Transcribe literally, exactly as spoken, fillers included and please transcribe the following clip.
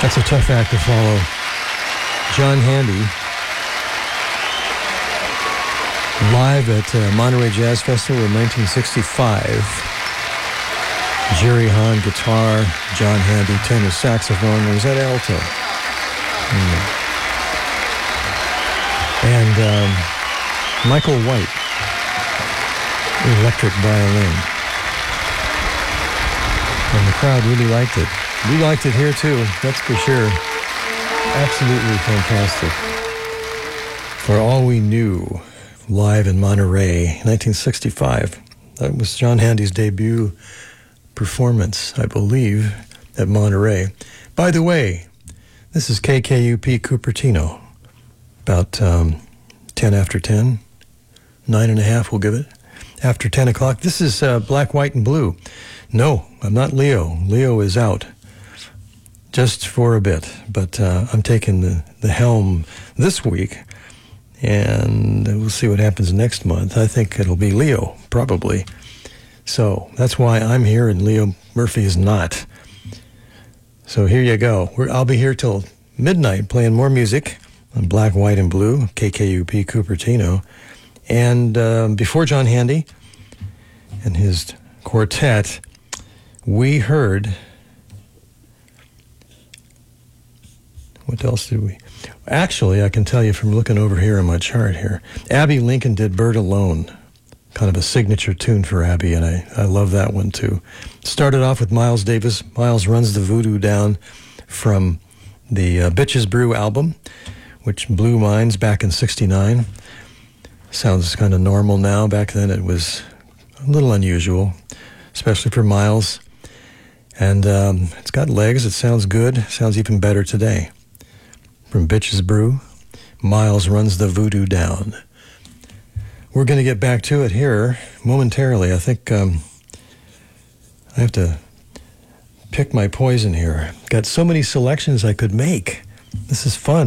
That's a tough act to follow. John Handy, live at uh, Monterey Jazz Festival in nineteen sixty-five. Jerry Hahn, guitar, John Handy, tenor saxophone, or was that alto? Hmm. And um, Michael White, electric violin. And the crowd really liked it. We liked it here too, that's for sure. Absolutely fantastic. For All We Knew, live in Monterey, nineteen sixty-five. That was John Handy's debut performance, I believe, at Monterey. By the way, this is K K U P Cupertino. About um, ten after ten. Nine and a half, we'll give it. After ten o'clock. This is uh, Black, White, and Blue. No, I'm not Leo. Leo is out. Just for a bit. But uh, I'm taking the, the helm this week. And we'll see what happens next month. I think it'll be Leo, probably. So that's why I'm here and Leo Murphy is not. So here you go. We're, I'll be here till midnight playing more music on Black, White, and Blue, K K U P Cupertino. And uh, before John Handy and his quartet, we heard... What else did we... Actually, I can tell you from looking over here on my chart here, Abby Lincoln did Bird Alone, kind of a signature tune for Abby, and I, I love that one too. Started off with Miles Davis. Miles Runs the Voodoo Down from the uh, Bitches Brew album, which blew minds back in sixty-nine. Sounds kind of normal now. Back then it was a little unusual, especially for Miles. And um, it's got legs. It sounds good. Sounds even better today. From Bitches Brew, Miles Runs the Voodoo Down. We're going to get back to it here momentarily. I think um, I have to pick my poison here. Got so many selections I could make. This is fun.